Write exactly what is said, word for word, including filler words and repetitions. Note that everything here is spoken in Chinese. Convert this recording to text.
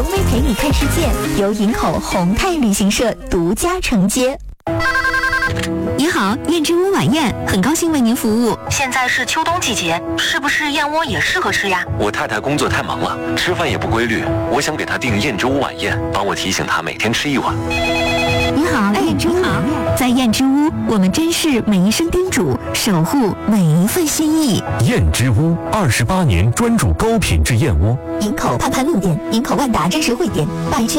微陪你看世界由营口宏泰旅行社独家承接。你好，燕之屋晚宴，很高兴为您服务。 现在是秋冬季节，是不是燕窝也适合吃呀？ 我太太工作太忙了，吃饭也不规律，我想给她订燕之屋晚宴，帮我提醒她每天吃一碗。 你好，燕之屋晚宴，在燕之屋，我们珍视每一声叮嘱，守护每一份心意。 燕之屋二十八年专注高品质燕窝。 营口盼盼路店、营口万达真实汇店、百圈。